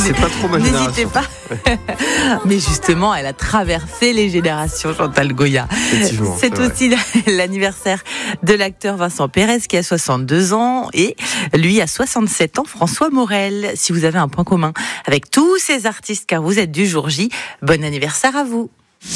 C'est pas trop ma génération. N'hésitez pas. Mais justement, elle a traversé les générations, Chantal Goya. C'est aussi l'anniversaire de l'acteur Vincent Pérez qui a 62 ans et lui a 67 ans, François Morel. Si vous avez un point commun avec tous ces artistes car vous êtes du jour J, bon anniversaire à vous.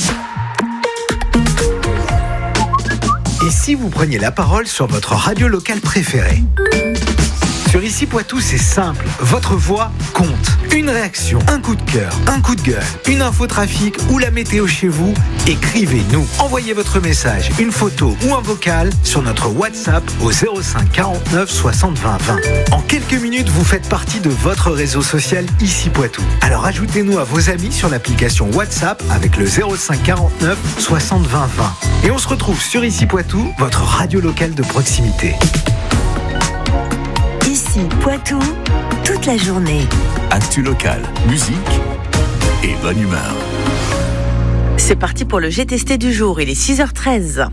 Et si vous preniez la parole sur votre radio locale préférée ? Sur Ici Poitou, c'est simple. Votre voix compte. Une réaction, un coup de cœur, un coup de gueule, une info trafic ou la météo chez vous, écrivez-nous. Envoyez votre message, une photo ou un vocal sur notre WhatsApp au 05 49 60 20 20. En quelques minutes, vous faites partie de votre réseau social Ici Poitou. Alors ajoutez-nous à vos amis sur l'application WhatsApp avec le 05 49 60 20 20. Et on se retrouve sur Ici Poitou, votre radio locale de proximité. Ici Poitou, toute la journée. Actu locale, musique et bonne humeur. C'est parti pour le GTST du jour, il est 6h13.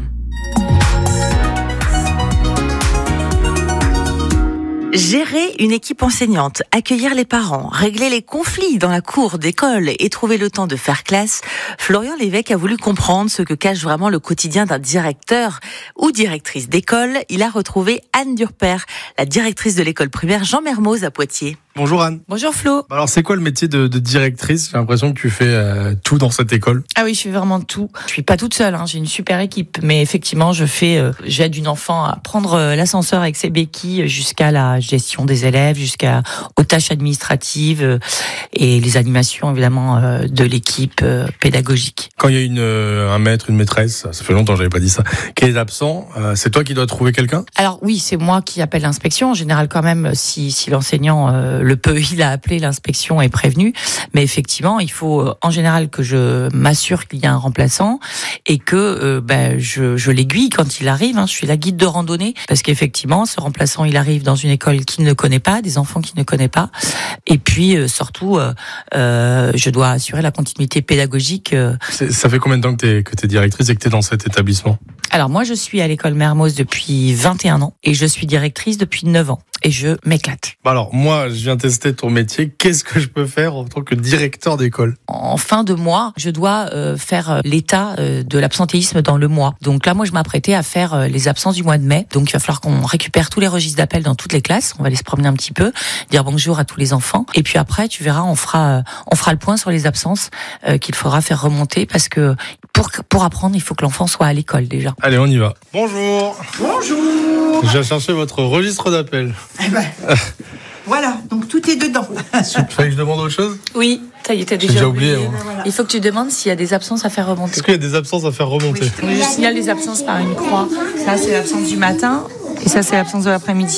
Gérer une équipe enseignante, accueillir les parents, régler les conflits dans la cour d'école et trouver le temps de faire classe, Florian Lévesque a voulu comprendre ce que cache vraiment le quotidien d'un directeur ou directrice d'école. Il a retrouvé Anne Durper, la directrice de l'école primaire Jean Mermoz à Poitiers. Bonjour Anne. Bonjour Flo. Alors c'est quoi le métier de directrice ? J'ai l'impression que tu fais tout dans cette école. Ah oui, je fais vraiment tout. Je suis pas toute seule, j'ai une super équipe. Mais effectivement, j'aide une enfant à prendre l'ascenseur avec ses béquilles jusqu'à la gestion des élèves, aux tâches administratives et les animations évidemment de l'équipe pédagogique. Quand il y a un maître, une maîtresse, ça fait longtemps que j'avais pas dit ça, qui est absent, c'est toi qui dois trouver quelqu'un ? Alors oui, c'est moi qui appelle l'inspection. En général quand même, si l'enseignant le peut, il a appelé l'inspection et prévenu. Mais effectivement, il faut en général que je m'assure qu'il y a un remplaçant et que je l'aiguille quand il arrive. Je suis la guide de randonnée parce qu'effectivement, ce remplaçant, il arrive dans une école qu'il ne connaît pas, des enfants qu'il ne connaît pas. Et puis surtout, je dois assurer la continuité pédagogique. Ça fait combien de temps que t'es directrice et que t'es dans cet établissement ? Alors moi, je suis à l'école Mermoz depuis 21 ans et je suis directrice depuis 9 ans et je m'éclate. Alors moi, je viens tester ton métier. Qu'est-ce que je peux faire en tant que directeur d'école ? En fin de mois, je dois faire l'état de l'absentéisme dans le mois. Donc là, moi, je m'apprêtais à faire les absences du mois de mai. Donc il va falloir qu'on récupère tous les registres d'appel dans toutes les classes. On va aller se promener un petit peu, dire bonjour à tous les enfants. Et puis après, tu verras, on fera le point sur les absences qu'il faudra faire remonter parce que pour apprendre, il faut que l'enfant soit à l'école déjà. Allez, on y va. Bonjour. Bonjour. Je vais chercher votre registre d'appel. Voilà, donc tout est dedans. Fallait que je demande autre chose ? Oui, ça y est, t'as déjà oublié. Voilà. Il faut que tu demandes s'il y a des absences à faire remonter. Est-ce qu'il y a des absences à faire remonter ? Oui, je signale les absences par une croix. Ça, c'est l'absence du matin et ça, c'est l'absence de l'après-midi.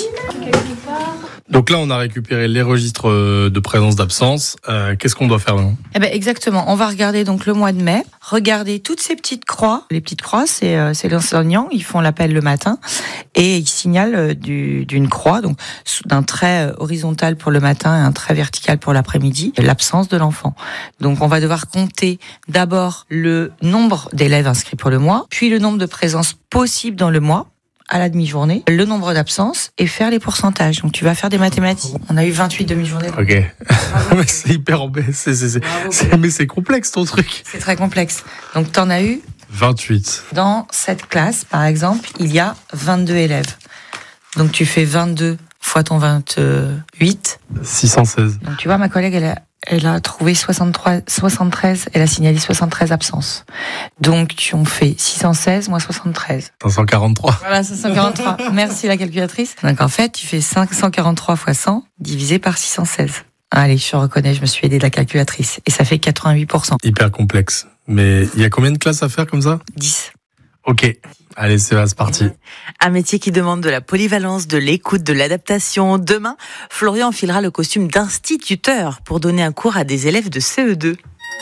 Donc là, on a récupéré les registres de présence d'absence. Qu'est-ce qu'on doit faire maintenant ? Exactement. On va regarder donc le mois de mai. Regarder toutes ces petites croix. Les petites croix, c'est l'enseignant. Ils font l'appel le matin et ils signalent d'une croix, donc d'un trait horizontal pour le matin et un trait vertical pour l'après-midi, l'absence de l'enfant. Donc on va devoir compter d'abord le nombre d'élèves inscrits pour le mois, puis le nombre de présences possibles dans le mois, à la demi-journée, le nombre d'absences et faire les pourcentages. Donc tu vas faire des mathématiques. On a eu 28 demi-journées. Ok. Mais c'est hyper mais c'est complexe ton truc. C'est très complexe. Donc t'en as eu 28. Dans cette classe, par exemple, il y a 22 élèves. Donc tu fais 22 fois ton 28. 616. Donc tu vois, ma collègue, elle a trouvé 73, elle a signalé 73 absences. Donc, tu en fais 616 moins 73. 543. Voilà, 543. Merci la calculatrice. Donc, en fait, tu fais 543 fois 100 divisé par 616. Allez, je reconnais, je me suis aidée de la calculatrice. Et ça fait 88%. Hyper complexe. Mais il y a combien de classes à faire comme ça ? 10. Ok. Allez, c'est parti. Un métier qui demande de la polyvalence, de l'écoute, de l'adaptation. Demain, Florian enfilera le costume d'instituteur pour donner un cours à des élèves de CE2.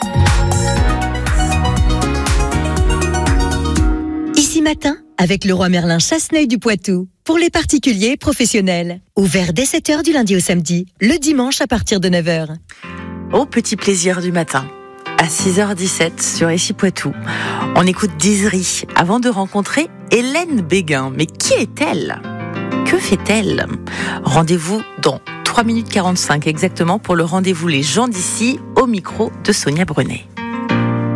Ici matin, avec Leroy Merlin Chasseneuil du Poitou. Pour les particuliers et professionnels. Ouvert dès 7h du lundi au samedi. Le dimanche à partir de 9h. Au petit plaisir du matin. À 6h17 sur Ici Poitou. On écoute Dizri avant de rencontrer Hélène Béguin. Mais qui est-elle ? Que fait-elle ? Rendez-vous dans 3 minutes 45 exactement pour le rendez-vous Les gens d'ici, au micro de Sonia Brunet.